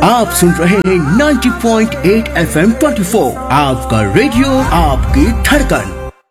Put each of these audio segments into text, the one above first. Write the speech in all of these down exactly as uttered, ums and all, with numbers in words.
आप सुन रहे हैं नब्बे पॉइंट आठ एफ एम चौबीस, आपका रेडियो, आपकी धड़कन।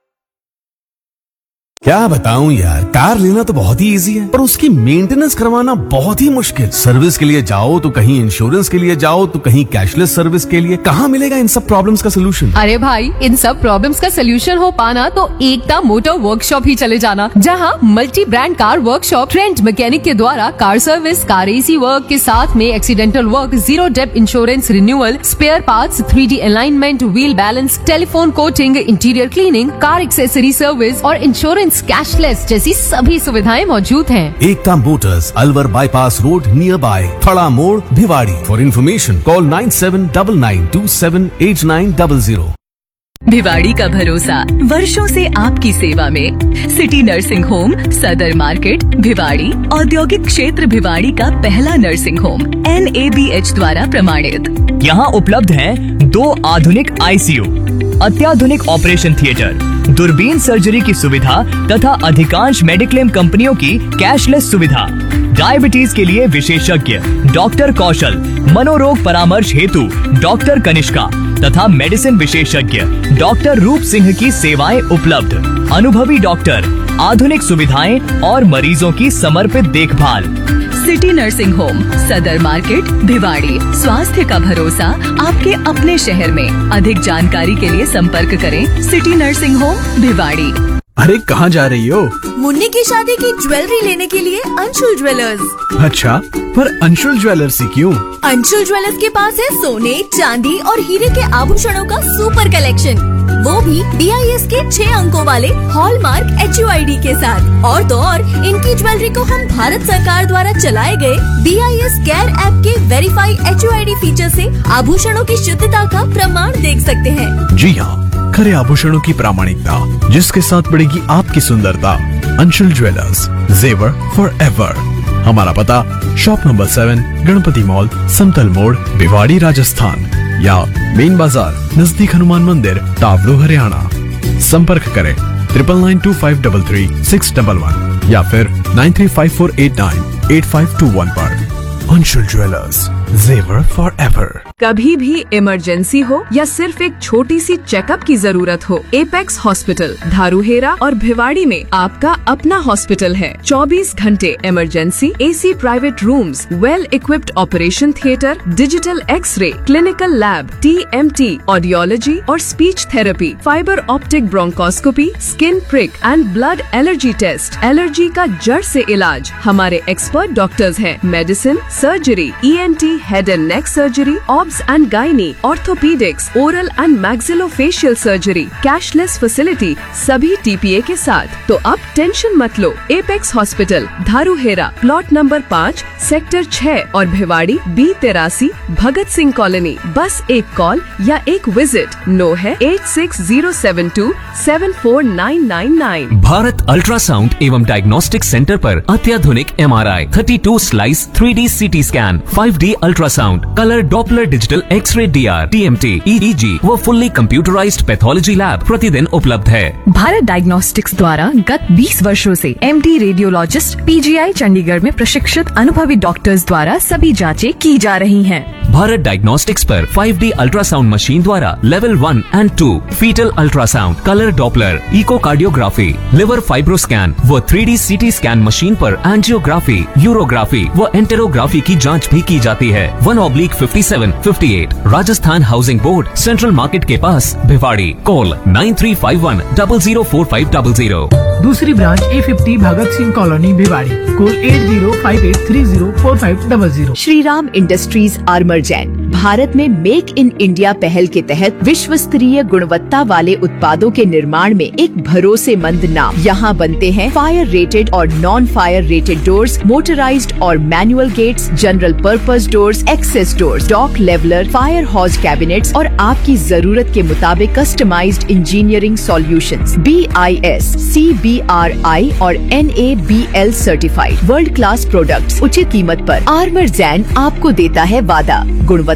क्या बताऊं यार, कार लेना तो बहुत ही इजी है पर उसकी मेंटेनेंस करवाना बहुत ही मुश्किल। सर्विस के लिए जाओ तो कहीं इंश्योरेंस के लिए जाओ तो कहीं कैशलेस सर्विस के लिए। कहाँ मिलेगा इन सब प्रॉब्लम्स का सोल्यूशन? अरे भाई, इन सब प्रॉब्लम्स का सोल्यूशन हो पाना तो एकता मोटर वर्कशॉप ही चले जाना, जहाँ multi brand car workshop trend mechanic के द्वारा car service, car AC work के साथ में accidental work, zero depth insurance renewal, spare parts, three D alignment, wheel balance, telephone coating, interior cleaning, car accessory service और insurance cashless जैसी सभी सुविधाएं मौजूद हैं। एकता Motors, Alwar bypass road, near by थड़ा मोड़, Bhiwadi. For information call nine seven nine nine to seven eight nine zero zero. Bhiwadi का भरोसा वर्षों से आपकी सेवा में। सिटी नर्सिंग होम, सदर मार्केट, भिवाड़ी। औद्योगिक क्षेत्र भिवाड़ी का पहला nursing home, N A B H द्वारा प्रमाणित। यहाँ उपलब्ध है दो आधुनिक आई सी यू, अत्याधुनिक ऑपरेशन थिएटर, दूरबीन सर्जरी की सुविधा तथा अधिकांश मेडिक्लेम कंपनियों की कैशलेस सुविधा। डायबिटीज के लिए विशेषज्ञ डॉक्टर कौशल, मनोरोग परामर्श हेतु डॉक्टर कनिष्का तथा मेडिसिन विशेषज्ञ डॉक्टर रूप सिंह की सेवाएं उपलब्ध। अनुभवी डॉक्टर, आधुनिक सुविधाएं और मरीजों की समर्पित देखभाल। सिटी नर्सिंग होम, सदर मार्केट, भिवाड़ी। स्वास्थ्य का भरोसा आपके अपने शहर में। अधिक जानकारी के लिए संपर्क करें सिटी नर्सिंग होम, भिवाड़ी। अरे कहाँ जा रही हो? मुन्नी की शादी की ज्वेलरी लेने के लिए अंशुल ज्वेलर्स। अच्छा, पर अंशुल ज्वेलर्स से क्यों? अंशुल ज्वेलर्स के पास है सोने, चांदी और हीरे के आभूषणों का सुपर कलेक्शन, वो भी डी आई एस के छह अंकों वाले hallmark H U I D के साथ। और तो और इनकी ज्वेलरी को हम भारत सरकार द्वारा चलाए गए D I S care app के verify H U I D feature से आभूषणों की शुद्धता का प्रमाण देख सकते हैं। जी हाँ, खरे आभूषणों की प्रामाणिकता जिसके साथ बढ़ेगी आपकी सुंदरता। अंशुल ज्वेलर्स, जेवर फॉर एवर। हमारा पता shop number seven, Ganpati mall, समतल मोड़, भिवाड़ी, राजस्थान, या मेन बाजार नजदीक हनुमान मंदिर, तावड़ू, हरियाणा। संपर्क करें triple nine to five double three six double one या फिर nine three five four eight nine eight five to one पर। अंशुल ज्वेलर्स, जेवर फॉर एवर। कभी भी इमरजेंसी हो या सिर्फ एक छोटी सी चेकअप की जरूरत हो, एपेक्स हॉस्पिटल धारूहेरा और भिवाड़ी में आपका अपना हॉस्पिटल है। चौबीस घंटे emergency, AC private rooms, well equipped operation theatre, digital x ray, clinical lab, T M T, audiology और speech therapy, fibre optic bronchoscopy, skin prick and blood allergy test, allergy का जड़ से इलाज। हमारे एक्सपर्ट डॉक्टर्स हैं। Medicine, surgery, E N T, head and neck surgery, obs and gynae, orthopaedics, oral and maxillofacial surgery, cashless facility, सभी T P A के साथ। तो अब टेंशन मत लो। एपेक्स हॉस्पिटल धारूहेरा, प्लॉट नंबर पाँच, सेक्टर छह और भिवाड़ी बी तिरासी, भगत सिंह कॉलोनी। बस एक कॉल या एक विजिट। नो है eight six zero seven to seven four nine nine nine. Bharat ultrasound एवं डायग्नोस्टिक सेंटर पर अत्याधुनिक एम आर आई, thirty two slice three D C T scan, five D ultrasound, colour Doppler digital x ray D R, T M T, ई ई जी व fully computerised pathology lab प्रतिदिन उपलब्ध है। Bharat diagnostics द्वारा गत बीस वर्षों से M D radiologist P G आई चंडीगढ़ में प्रशिक्षित अनुभवी डॉक्टर्स द्वारा सभी जांचें की जा रही हैं। भारत डायग्नोस्टिक्स पर फाइव डी अल्ट्रासाउंड मशीन द्वारा level one and to, fetal ultrasound, colour Doppler, echocardiography, liver fibroscan व three D C T scan machine पर एंजियोग्राफी, यूरोग्राफी व एंटेरोग्राफी की जांच भी की जाती है। One oblique fifty seven fifty eight, Rajasthan housing board, central market के पास, Bhiwadi. Call nine three five one double zero four five double zero. दूसरी branch A fifty Bhagat Singh colony, Bhiwadi. Call at zero five eight three zero four five double zero. Shriram industries armour Jain Bharat में make in India पहल के तहत विश्व स्तरीय गुणवत्ता वाले उत्पादों के निर्माण में एक भरोसेमंद नाम। यहाँ बनते हैं फायर रेटेड और non fire rated doors, motorised और manual gets, general purpose doors, access doors, dock leveller, fire हॉज cabinets और आपकी जरूरत के मुताबिक customised engineering solutions, B I S, C B are आई और N A B L certified world class products उचित कीमत पर। आर्मर जैन आपको देता है वादा, गुणवत्ता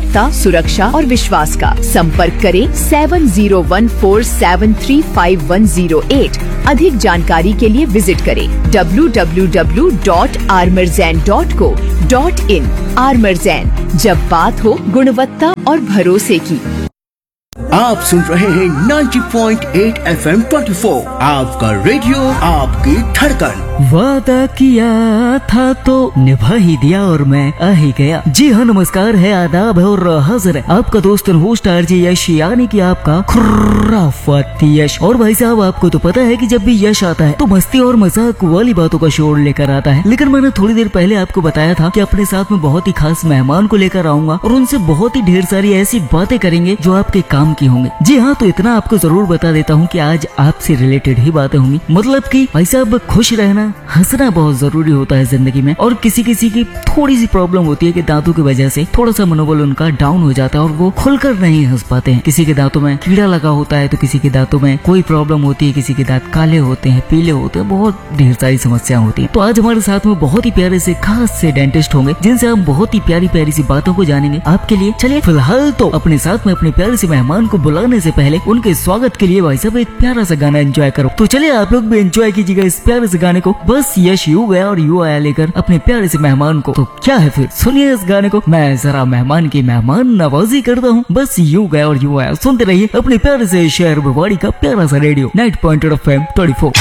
गुणवत्ता, सुरक्षा और विश्वास का। संपर्क करें seven zero one four seven three five one zero eight. अधिक जानकारी के लिए विजिट करें W W W dot आर्मरजैन dot co dot in. आर्मरजैन, जब बात हो गुणवत्ता और भरोसे की। आप सुन रहे हैं ninety point eight F M चौबीस, आपका रेडियो, आपकी धड़कन। वादा किया था तो निभा ही दिया और मैं आ ही गया। जी हाँ, नमस्कार है, आदाब है और हाजिर है आपका दोस्त होस्ट आरजे यश, यानी कि आपका खुराफाती यश। और भाई साहब, आपको तो पता है कि जब भी यश आता है तो मस्ती और मजाक वाली बातों का शोर लेकर आता है। लेकिन मैंने थोड़ी देर पहले आपको बताया था कि अपने साथ में बहुत ही खास मेहमान को लेकर आऊंगा और उनसे बहुत ही ढेर सारी ऐसी बातें करेंगे जो आपके काम की होंगे। जी हाँ, तो इतना आपको जरूर बता देता हूँ कि आज आपसे रिलेटेड ही बातें होंगी। मतलब कि भाई साहब, खुश रहना, हंसना बहुत जरूरी होता है जिंदगी में। और किसी किसी की थोड़ी सी प्रॉब्लम होती है कि दांतों की वजह से थोड़ा सा मनोबल उनका डाउन हो जाता है और वो खुलकर नहीं हंस पाते हैं। किसी के दांतों में कीड़ा लगा होता है तो किसी के दांतों में कोई प्रॉब्लम होती है, किसी के दांत काले होते हैं, पीले होते हैं, बहुत ढेर सारी समस्या होती है। तो आज हमारे साथ में बहुत ही प्यारे से खास से डेंटिस्ट होंगे जिनसे हम बहुत ही प्यारी प्यारी सी बातों को जानेंगे आपके लिए। चलिए फिलहाल तो अपने साथ में अपने प्यारे से मेहमान को बुलाने से पहले उनके स्वागत के लिए भाई साहब एक प्यारा सा गाना एंजॉय करो। तो चलिए आप लोग भी एंजॉय कीजिएगा इस प्यारे से गाने को। बस यश यू गया और यू आया लेकर अपने प्यारे से मेहमान को। तो क्या है फिर, सुनिए इस गाने को। मैं जरा मेहमान की मेहमान नवाजी करता हूँ। बस यू गया और यू आया, सुनते रहिए अपने प्यारे से शहर भिवाड़ी का प्यारा सा radio ninety point eight F M चौबीस।